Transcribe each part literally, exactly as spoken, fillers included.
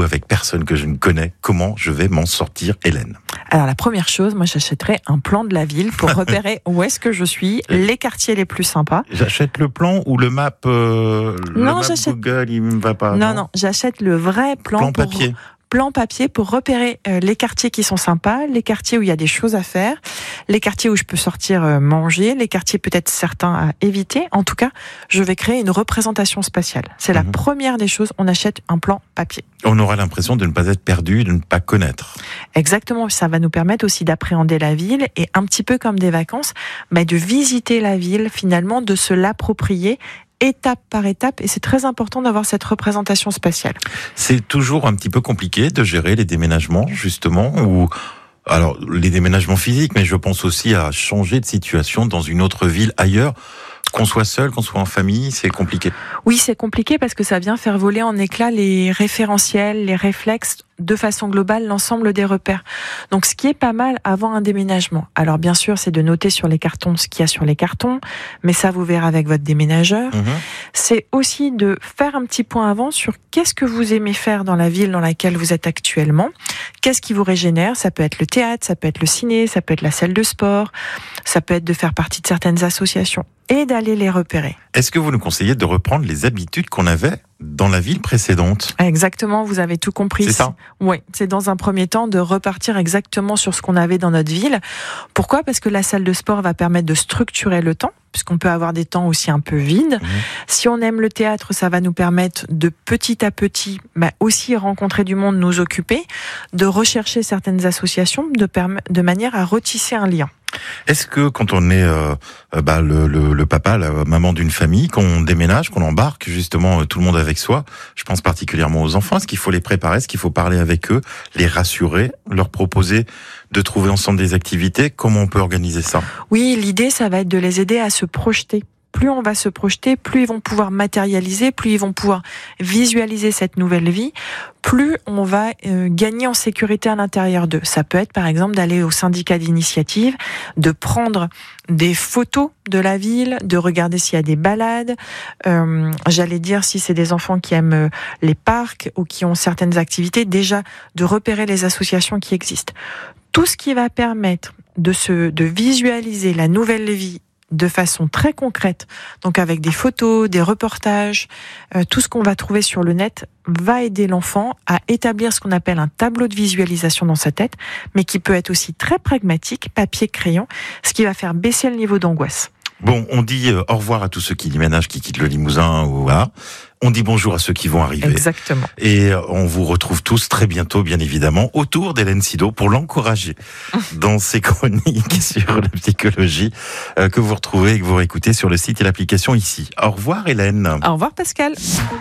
ou avec personne que je ne connais. Comment je vais m'en sortir, Hélène ? Alors la première chose, moi j'achèterais un plan de la ville pour repérer où est-ce que je suis, les quartiers les plus sympas. J'achète le plan ou le map, euh, le non, map j'achète... Google, il ne va pas. Non, Non, non, j'achète le vrai plan. Plan pour... papier. plan papier pour repérer euh, les quartiers qui sont sympas, les quartiers où il y a des choses à faire, les quartiers où je peux sortir euh, manger, les quartiers peut-être certains à éviter. En tout cas, je vais créer une représentation spatiale. C'est la Mhm. première des choses, on achète un plan papier. On aura l'impression de ne pas être perdu, de ne pas connaître. Exactement, ça va nous permettre aussi d'appréhender la ville et un petit peu comme des vacances, bah, de visiter la ville finalement, de se l'approprier étape par étape, et c'est très important d'avoir cette représentation spatiale. C'est toujours un petit peu compliqué de gérer les déménagements, justement, ou alors les déménagements physiques, mais je pense aussi à changer de situation dans une autre ville ailleurs. Qu'on soit seul, qu'on soit en famille, c'est compliqué. Oui, c'est compliqué parce que ça vient faire voler en éclats les référentiels, les réflexes, de façon globale, l'ensemble des repères. Donc, ce qui est pas mal avant un déménagement. Alors, bien sûr, c'est de noter sur les cartons ce qu'il y a sur les cartons, mais ça, vous verrez avec votre déménageur. Mmh. C'est aussi de faire un petit point avant sur qu'est-ce que vous aimez faire dans la ville dans laquelle vous êtes actuellement. Qu'est-ce qui vous régénère ? Ça peut être le théâtre, ça peut être le ciné, ça peut être la salle de sport, ça peut être de faire partie de certaines associations et d'aller les repérer. Est-ce que vous nous conseillez de reprendre les habitudes qu'on avait dans la ville précédente ? Exactement, vous avez tout compris. C'est ça ? Oui, c'est dans un premier temps de repartir exactement sur ce qu'on avait dans notre ville. Pourquoi ? Parce que la salle de sport va permettre de structurer le temps, puisqu'on peut avoir des temps aussi un peu vides. Mmh. Si on aime le théâtre, ça va nous permettre de petit à petit bah, aussi rencontrer du monde, nous occuper, de rechercher certaines associations, de, perm- de manière à retisser un lien. Est-ce que quand on est euh, bah, le, le, le papa, la maman d'une famille, qu'on déménage, qu'on embarque justement tout le monde avec soi, je pense particulièrement aux enfants, est-ce qu'il faut les préparer, est-ce qu'il faut parler avec eux, les rassurer, leur proposer de trouver ensemble des activités ? Comment on peut organiser ça ? Oui, l'idée, ça va être de les aider à se projeter. Plus on va se projeter, plus ils vont pouvoir matérialiser, plus ils vont pouvoir visualiser cette nouvelle vie, plus on va euh, gagner en sécurité à l'intérieur d'eux. Ça peut être par exemple d'aller au syndicat d'initiative, de prendre des photos de la ville, de regarder s'il y a des balades, euh, j'allais dire si c'est des enfants qui aiment les parcs ou qui ont certaines activités, déjà de repérer les associations qui existent. Tout ce qui va permettre de, se, de visualiser la nouvelle vie de façon très concrète, donc avec des photos, des reportages, euh, tout ce qu'on va trouver sur le net va aider l'enfant à établir ce qu'on appelle un tableau de visualisation dans sa tête, mais qui peut être aussi très pragmatique, papier, crayon, ce qui va faire baisser le niveau d'angoisse. Bon, on dit euh, au revoir à tous ceux qui déménagent, qui quittent le Limousin, ou voilà. On dit bonjour à ceux qui vont arriver. Exactement. Et on vous retrouve tous très bientôt, bien évidemment, autour d'Hélène Sido pour l'encourager dans ses chroniques sur la psychologie euh, que vous retrouvez et que vous réécoutez sur le site et l'application ici. Au revoir Hélène. Au revoir Pascal.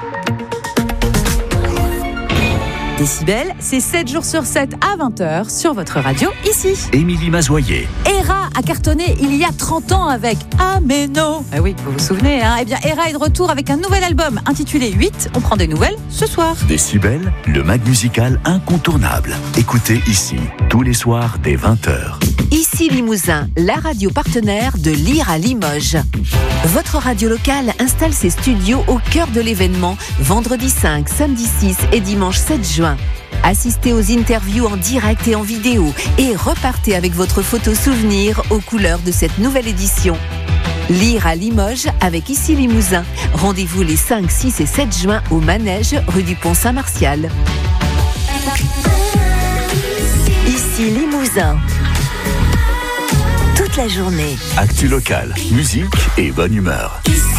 Décibel, c'est sept jours sur sept à vingt heures sur votre radio, ici. Émilie Mazoyer. Hera a cartonné il y a trente ans avec Ameno. Eh oui, vous vous souvenez, hein ? Eh bien, Hera est de retour avec un nouvel album intitulé huit. On prend des nouvelles ce soir. Décibel, le mag musical incontournable. Écoutez ici, tous les soirs dès vingt heures. Ici Limousin, la radio partenaire de Lire à Limoges. Votre radio locale installe ses studios au cœur de l'événement, vendredi cinq, samedi six et dimanche sept juin. Assistez aux interviews en direct et en vidéo et repartez avec votre photo souvenir aux couleurs de cette nouvelle édition. Lire à Limoges avec Ici Limousin. Rendez-vous les cinq, six et sept juin au Manège, rue du Pont Saint-Martial. Ici Limousin. Toute la journée. Actu local, musique et bonne humeur.